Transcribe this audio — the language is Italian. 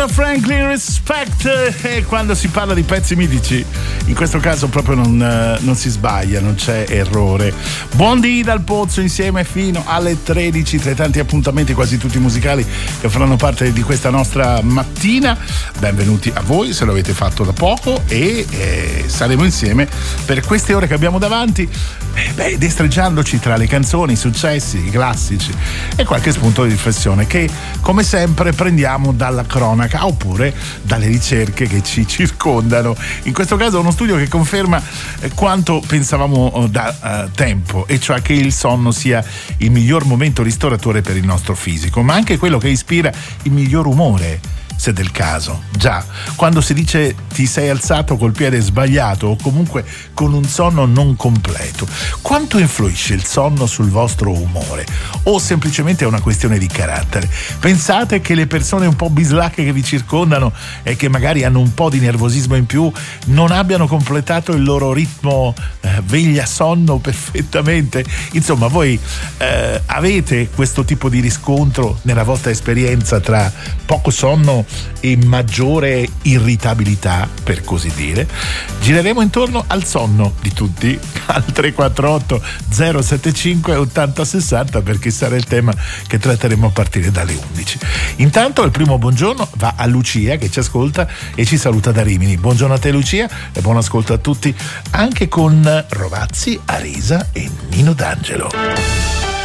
Aretha Franklin, Respect. E quando si parla di pezzi mitici, in questo caso proprio non si sbaglia, non c'è errore. Buon dì dal Pozzo, insieme fino alle 13, tra i tanti appuntamenti quasi tutti musicali che faranno parte di questa nostra mattina. Benvenuti a voi se lo avete fatto da poco e saremo insieme per queste ore che abbiamo davanti, destreggiandoci tra le canzoni, i successi, i classici e qualche spunto di riflessione che come sempre prendiamo dalla cronaca oppure dalle ricerche che ci circondano. In questo caso uno studio che conferma quanto pensavamo da tempo, e cioè che il sonno sia il miglior momento ristoratore per il nostro fisico, ma anche quello che ispira il miglior umore, se del caso. Già, quando si dice ti sei alzato col piede sbagliato o comunque con un sonno non completo, quanto influisce il sonno sul vostro umore? O semplicemente è una questione di carattere? Pensate che le persone un po' bislacche che vi circondano e che magari hanno un po' di nervosismo in più non abbiano completato il loro ritmo veglia-sonno perfettamente? Insomma, voi avete questo tipo di riscontro nella vostra esperienza tra poco sonno e maggiore irritabilità, per così dire? Gireremo intorno al sonno di tutti al 348 075 8060, perché sarà il tema che tratteremo a partire dalle 11. Intanto il primo buongiorno va a Lucia che ci ascolta e ci saluta da Rimini. Buongiorno a te Lucia e buon ascolto a tutti, anche con Rovazzi, Arisa e Nino D'Angelo.